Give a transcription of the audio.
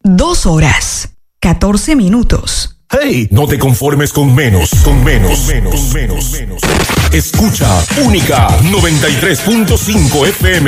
2 horas, 14 minutos. ¡Hey! No te conformes con menos. Escucha Única 93.5 FM.